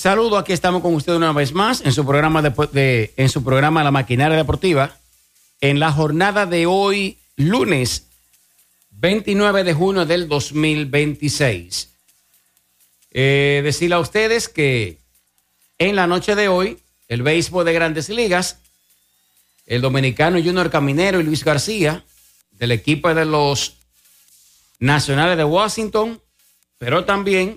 Saludos, aquí estamos con usted una vez más en su programa en su programa La Maquinaria Deportiva. En la jornada de hoy, lunes 29 de junio del 2026. Decirle a ustedes que en la noche de hoy, el béisbol de Grandes Ligas, el dominicano Junior Caminero y Luis García, del equipo de los Nacionales de Washington, pero también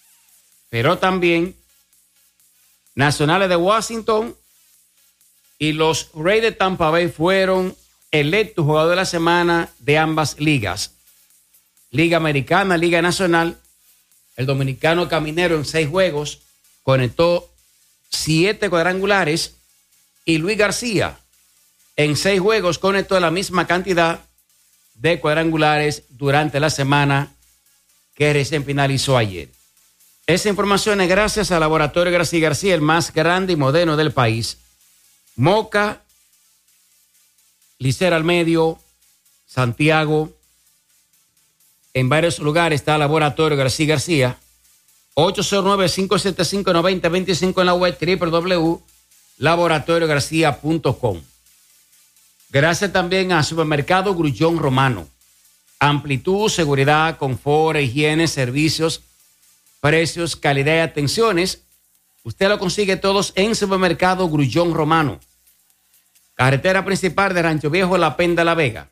Nacionales de Washington y los Rays de Tampa Bay fueron electos jugador de la semana de ambas ligas. Liga Americana, Liga Nacional. El dominicano Caminero en 6 juegos conectó 7 cuadrangulares y Luis García en 6 juegos conectó la misma cantidad de cuadrangulares durante la semana que recién finalizó ayer. Esa información es gracias al Laboratorio García García, el más grande y moderno del país. Moca, Licera al Medio, Santiago. En varios lugares está el Laboratorio García García. 809-575-9025 en la web www.laboratoriogarcia.com. Gracias también a Supermercado Grullón Romano. Amplitud, seguridad, confort, higiene, servicios, precios, calidad y atenciones. Usted lo consigue todos en Supermercado Grullón Romano. Carretera principal de Rancho Viejo, La Penda, La Vega.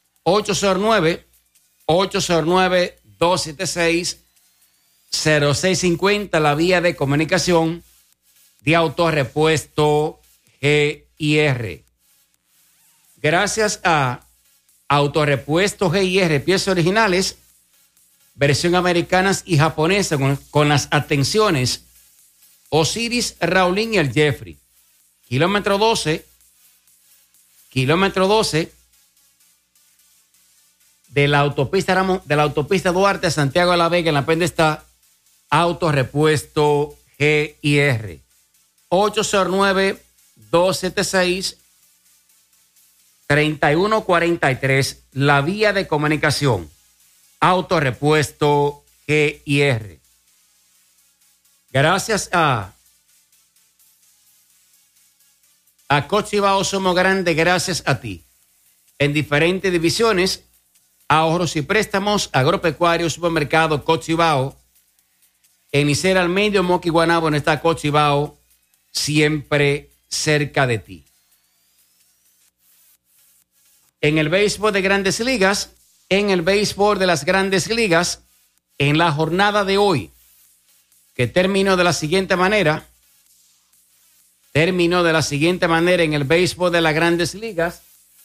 809-276-0650, la vía de comunicación de Autorepuesto GIR. Gracias a Autorepuesto GIR, piezas originales, versión americanas y japonesa con las atenciones Osiris, Raulín y el Jeffrey. Kilómetro 12 de la autopista Duarte a Santiago de la Vega, en La Penda está Autorepuesto GIR. 809-276-3143, la vía de comunicación. Autorepuesto GIR. Gracias a Cochibao somos grandes gracias a ti. En diferentes divisiones, ahorros y préstamos, agropecuarios, supermercado Cochibao. En Licera al Medio, Moca y Guaynabo, donde está Cochibao, siempre cerca de ti. En el béisbol de Grandes Ligas, en el béisbol de las Grandes Ligas, en la jornada de hoy, que terminó de la siguiente manera en el béisbol de las Grandes Ligas.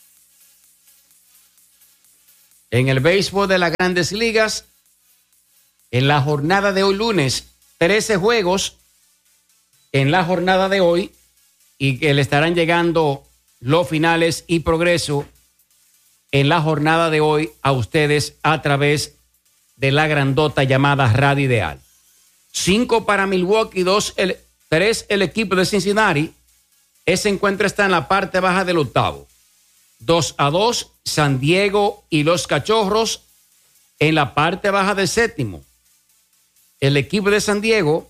En el béisbol de las Grandes Ligas, en la jornada de hoy lunes, 13 juegos en la jornada de hoy y que le estarán llegando los finales y progreso en la jornada de hoy a ustedes a través de la grandota llamada Radio Ideal. 5 para Milwaukee, 3 el equipo de Cincinnati. Ese encuentro está en la parte baja del octavo. 2-2 San Diego y los Cachorros en la parte baja del séptimo. El equipo de San Diego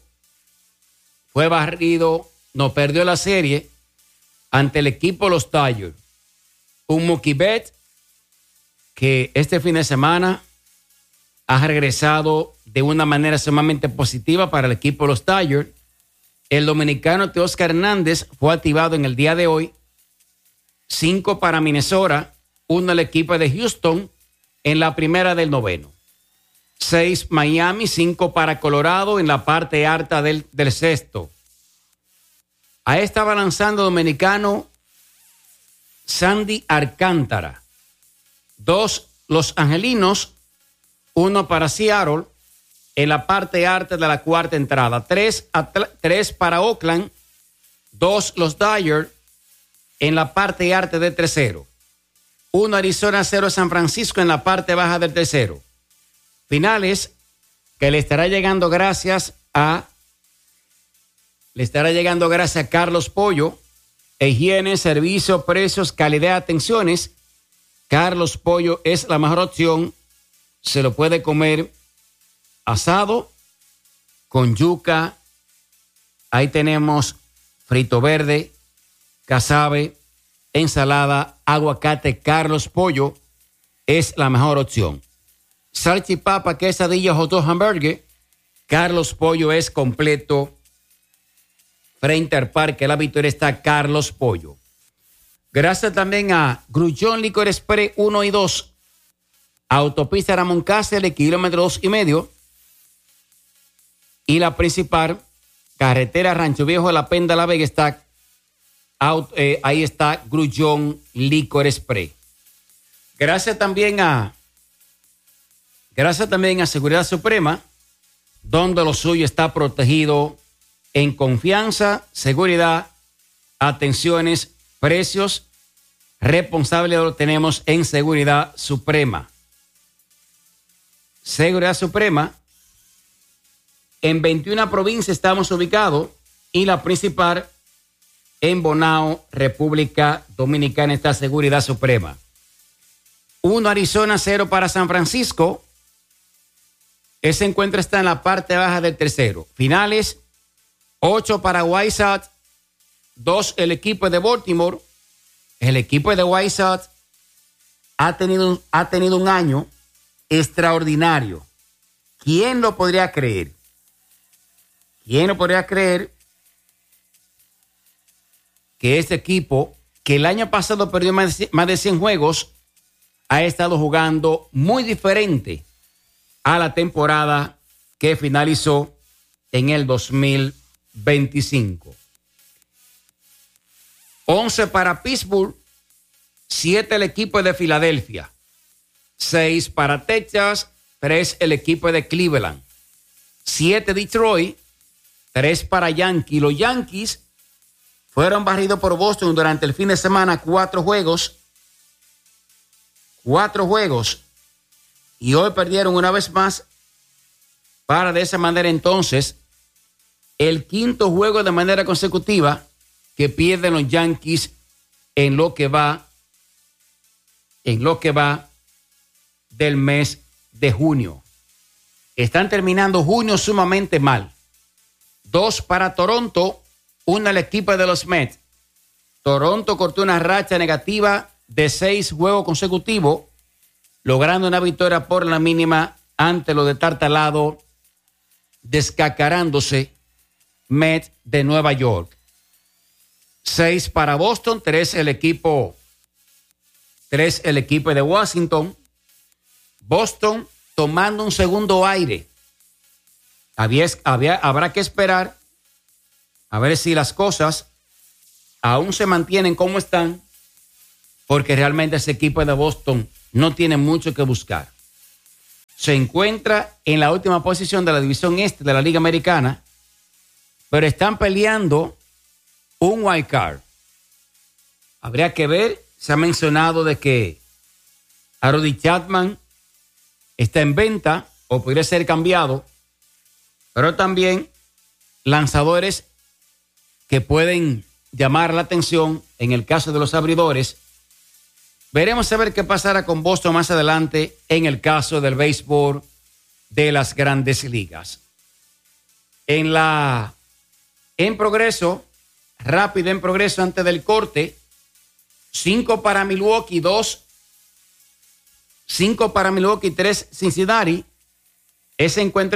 perdió la serie ante el equipo de los Tigers. Un Mookie Betts que este fin de semana ha regresado de una manera sumamente positiva para el equipo de los Tigers. El dominicano Teóscar Hernández fue activado en el día de hoy. 5 para Minnesota, 1 el equipo de Houston en la primera del noveno. 6 Miami, 5 para Colorado en la parte alta del sexto. Ahí estaba lanzando dominicano Sandy Alcántara. 2 los Angelinos, 1 para Seattle en la parte alta de la cuarta entrada. 3 para Oakland, 2 los Dodgers en la parte alta del tercero. 1 Arizona, 0 San Francisco en la parte baja del tercero. Finales que le estará llegando gracias a Carlos Pollo. Higiene, servicio, precios, calidad, atenciones. Carlos Pollo es la mejor opción. Se lo puede comer asado, con yuca, Ahí tenemos frito verde, casabe, ensalada, aguacate. Carlos Pollo es la mejor opción. Salchipapa, quesadilla, hot dog, hamburger. Carlos Pollo es completo. Frente al Parque La Victoria está Carlos Pollo. Gracias también a Grullón Licor Express 1 y 2. Autopista Ramón Cáceres, kilómetro 2,5. Y la principal, carretera Rancho Viejo de la Penda La Vega, está ahí está Grullón Licor Express. Gracias también a Seguridad Suprema, donde lo suyo está protegido en confianza, seguridad, atenciones, precios. Responsable lo tenemos en Seguridad Suprema. Seguridad Suprema. En 21 provincias estamos ubicados y la principal en Bonao, República Dominicana, está Seguridad Suprema. 1 Arizona, 0 para San Francisco. Ese encuentro está en la parte baja del tercero. Finales, 8 para White Sox, 2 el equipo de Baltimore. El equipo de White Sox ha tenido un año extraordinario. ¿Quién lo podría creer? ¿Quién lo podría creer que este equipo, que el año pasado perdió más de 100 juegos, ha estado jugando muy diferente a la temporada que finalizó en el 2025? 11 para Pittsburgh, 7 el equipo de Filadelfia, 6 para Texas, 3 el equipo de Cleveland, 7 Detroit, 3 para Yankees. Los Yankees fueron barridos por Boston durante el fin de semana, 4 juegos. 4 juegos. Y hoy perdieron una vez más, para de esa manera entonces el 5º juego de manera consecutiva que pierden los Yankees en lo que va del mes de junio. Están terminando junio sumamente mal. 2 para Toronto, 1 al equipo de los Mets. Toronto cortó una racha negativa de 6 juegos consecutivos, logrando una victoria por la mínima ante lo de Tartalado, descacarándose Mets de Nueva York. 6 para Boston, 3 el equipo de Washington. Boston tomando un segundo aire. Habrá que esperar a ver si las cosas aún se mantienen como están, porque realmente ese equipo de Boston no tiene mucho que buscar. Se encuentra en la última posición de la división este de la Liga Americana, pero están peleando un wild card. Habría que ver, se ha mencionado de que Aroldis Chapman está en venta o podría ser cambiado, pero también lanzadores que pueden llamar la atención en el caso de los abridores. Veremos a ver qué pasará con Boston más adelante en el caso del béisbol de las Grandes Ligas. En progreso, rápido en progreso antes del corte, 5 para Milwaukee, 5 para Milwaukee, 3 Cincinnati. Ese encuentro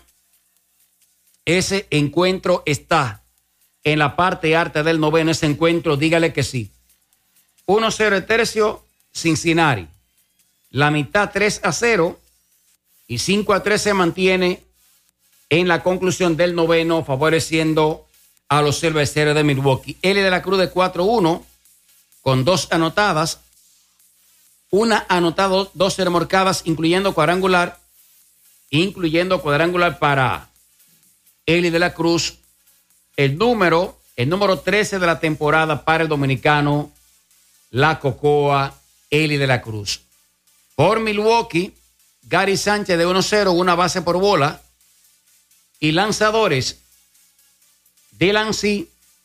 está en la parte alta del noveno. Ese encuentro, dígale que sí. 1-0 el tercio, Cincinnati. La mitad 3-0 y 5-3 se mantiene en la conclusión del noveno, favoreciendo a los cerveceros de Milwaukee. Eli de la Cruz de 4-1 con 2 anotadas, 1 anotada, 2 remolcadas, incluyendo cuadrangular para Eli de la Cruz. El número 13 de la temporada para el dominicano La Cocoa, Eli de la Cruz. Por Milwaukee, Gary Sánchez de 1-0, 1 base por bola. Y lanzadores, Dylan C.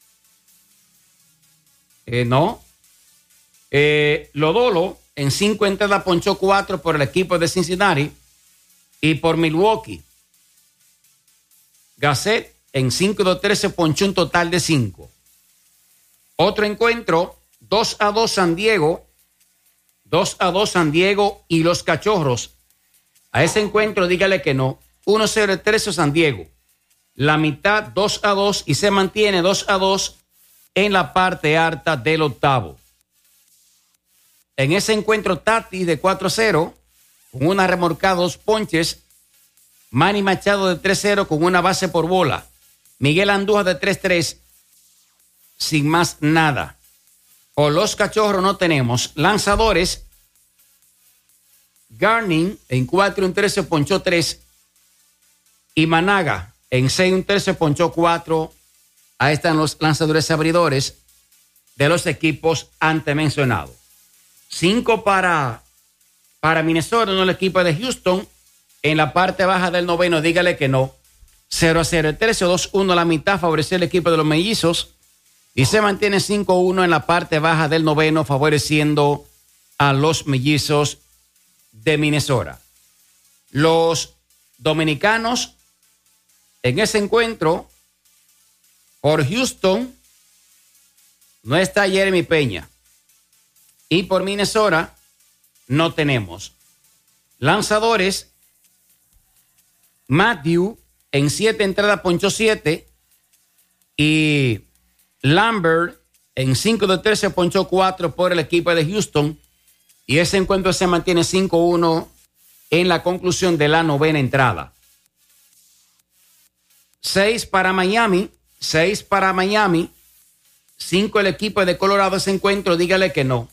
Lodolo en 5 entradas ponchó 4 por el equipo de Cincinnati. Y por Milwaukee, Gasset en 5-2-3 se ponchó un total de 5. Otro encuentro, 2-2 San Diego. 2-2 San Diego y los Cachorros. A ese encuentro dígale que no. 1-0 el Tercio San Diego. La mitad 2-2 y se mantiene 2-2 en la parte alta del octavo. En ese encuentro Tati de 4-0 con una remolcada, 2 ponches. Manny Machado de 3-0 con una base por bola. Miguel Andújar de 3-3 sin más nada. Por los Cachorros no tenemos lanzadores. Garning en 4-1-3 se ponchó 3. Y Managa en 6-1-3 se ponchó 4. Ahí están los lanzadores abridores de los equipos antes mencionados. 5 para Minnesota, no el equipo de Houston. En la parte baja del noveno, dígale que no. 0-0 el tercio, 2-1 la mitad, favoreció el equipo de los Mellizos. Y se mantiene 5-1 en la parte baja del noveno, favoreciendo a los Mellizos de Minnesota. Los dominicanos en ese encuentro, por Houston, no está Jeremy Peña. Y por Minnesota, no tenemos. Lanzadores, Matthew en 7 entradas ponchó 7. Y Lambert en 5-3 se ponchó 4 por el equipo de Houston. Y ese encuentro se mantiene 5-1 en la conclusión de la novena entrada. 6 para Miami. 5 el equipo de Colorado. Ese encuentro, dígale que no.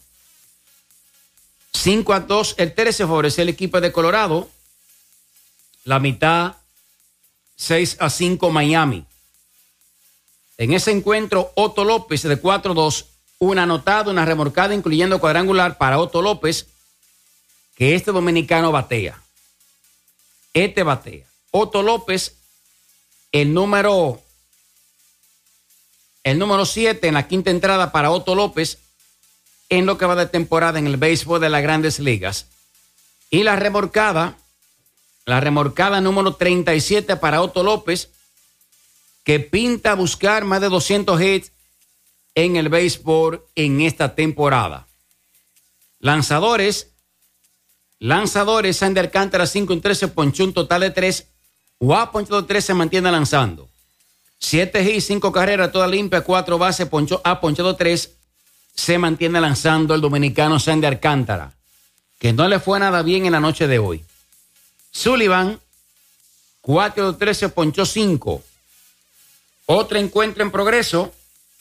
5-2 el tercio favoreció el equipo de Colorado. La mitad 6-5 Miami. En ese encuentro, Otto López de 4-2, una anotada, una remolcada, incluyendo cuadrangular para Otto López, que este dominicano batea. Batea. Otto López, el número 7 en la quinta entrada para Otto López en lo que va de temporada en el béisbol de las Grandes Ligas. Y la remolcada número 37 para Otto López, que pinta buscar más de 200 hits en el béisbol en esta temporada. Lanzadores, Sander Alcántara 5-3 se ponchó un total de 3. Ha ponchado 3, se mantiene lanzando. 7 hits, 5 carreras, toda limpia, 4 bases, ha ponchado 3. Se mantiene lanzando el dominicano Sander Alcántara, que no le fue nada bien en la noche de hoy. Sullivan, 4-3 se ponchó 5. Otro encuentro en progreso.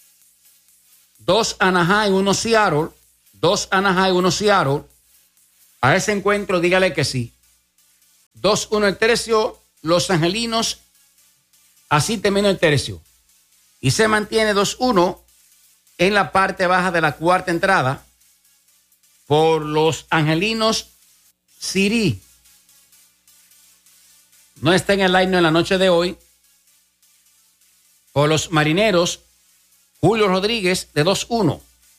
2 Anaheim, 1 Seattle. 2 Anaheim, 1 Seattle. A ese encuentro dígale que sí. 2-1 el tercio. Los angelinos. Así terminó el tercio. Y se mantiene 2-1 en la parte baja de la cuarta entrada. Por los angelinos, Siri no está en el line en la noche de hoy. Por los marineros, Julio Rodríguez de 2-1.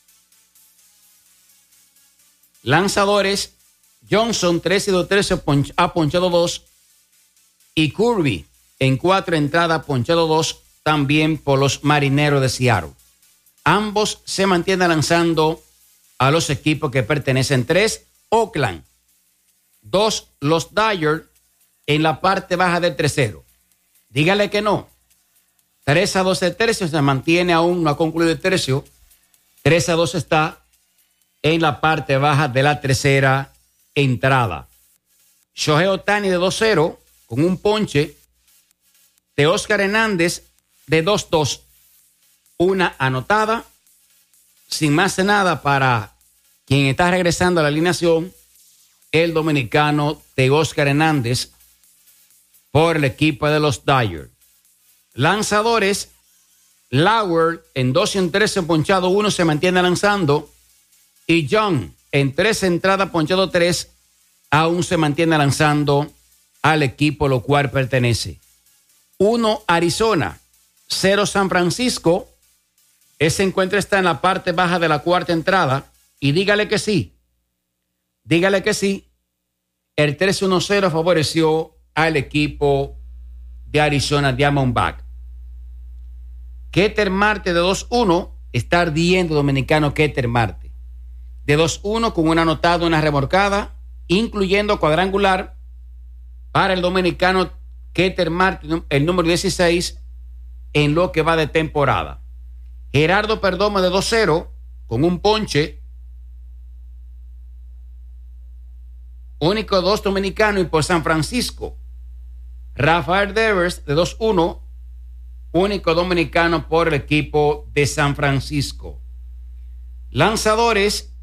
Lanzadores, Johnson 3-3 ha ponchado 2. Y Kirby en 4 entradas ponchado 2 también por los marineros de Seattle. Ambos se mantienen lanzando a los equipos que pertenecen. 3, Oakland. 2, los Dodgers en la parte baja del tercero. Dígale que no. 3-2 el tercio, se mantiene aún, no ha concluido el tercio. 3-2 está en la parte baja de la tercera entrada. Shohei Ohtani de 2-0 con un ponche. Teóscar Hernández de 2-2. Una anotada. Sin más de nada para quien está regresando a la alineación, el dominicano Teóscar Hernández por el equipo de los Dodgers. Lanzadores, Lauer en 2-3 ponchado 1 se mantiene lanzando. Y Young en 3 entradas ponchado 3 aún se mantiene lanzando al equipo lo cual pertenece. 1 Arizona, 0 San Francisco. Ese encuentro está en la parte baja de la cuarta entrada. Y dígale que sí. Dígale que sí. El 3-1-0 favoreció al equipo de Arizona Diamondback. Keter Marte de 2-1. Está ardiendo dominicano Keter Marte. De 2-1 con una anotada, una remolcada, incluyendo cuadrangular para el dominicano Keter Marte, el número 16, en lo que va de temporada. Gerardo Perdomo de 2-0 con un ponche. Único 2 dominicano y por San Francisco. Rafael Devers de 2-1, único dominicano por el equipo de San Francisco. Lanzadores,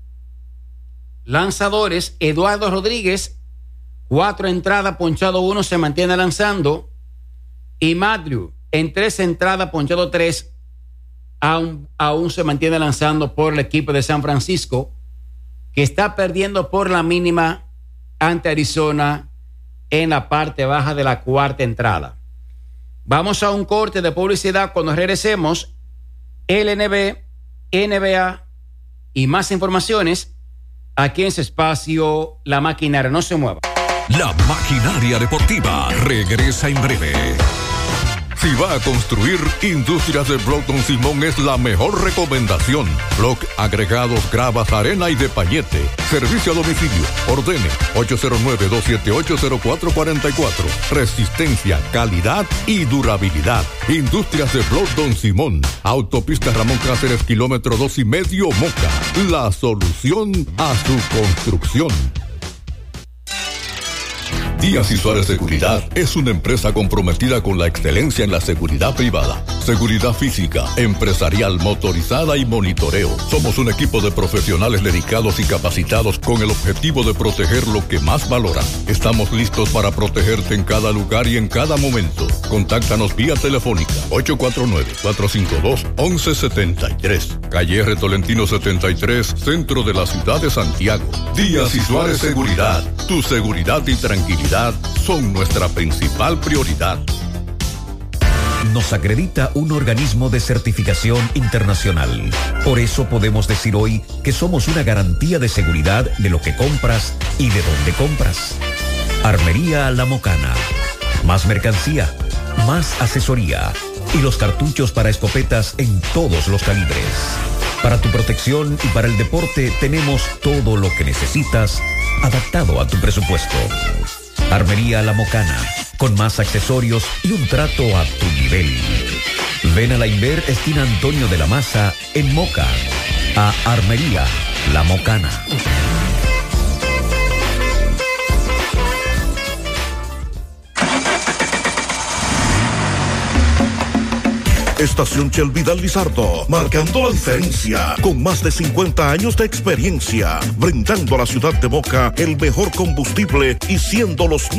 Eduardo Rodríguez, 4 entradas, ponchado 1, se mantiene lanzando. Y Madriu, en 3 entradas, ponchado 3, aún se mantiene lanzando por el equipo de San Francisco, que está perdiendo por la mínima ante Arizona en la parte baja de la 4ª entrada. Vamos a un corte de publicidad. Cuando regresemos, LNB, NBA y más informaciones aquí en su espacio La Maquinaria. No se mueva. La Maquinaria Deportiva regresa en breve. Si va a construir, Industrias de Broughton Simón es la mejor recomendación. Block, agregados, gravas, arena y de pañete. Servicio a domicilio. Ordene 809-278-0444. Resistencia, calidad y durabilidad. Industrias de Broughton Simón. Autopista Ramón Cáceres, kilómetro 2,5 Moca. La solución a su construcción. Díaz y Suárez Seguridad es una empresa comprometida con la excelencia en la seguridad privada, seguridad física, empresarial, motorizada y monitoreo. Somos un equipo de profesionales dedicados y capacitados con el objetivo de proteger lo que más valoran. Estamos listos para protegerte en cada lugar y en cada momento. Contáctanos vía telefónica 849-452-1173. Calle R. Tolentino 73, centro de la ciudad de Santiago. Díaz y Suárez Seguridad. Tu seguridad y tranquilidad son nuestra principal prioridad. Nos acredita un organismo de certificación internacional. Por eso podemos decir hoy que somos una garantía de seguridad de lo que compras y de dónde compras. Armería La Mocana. Más mercancía, más asesoría y los cartuchos para escopetas en todos los calibres. Para tu protección y para el deporte tenemos todo lo que necesitas adaptado a tu presupuesto. Armería La Mocana, con más accesorios y un trato a tu nivel. Ven a la Inver, esquina Antonio de la Maza, en Moca, a Armería La Mocana. Estación Shell Vidal Lizardo, marcando la diferencia, con más de 50 años de experiencia, brindando a la ciudad de Moca el mejor combustible y siendo los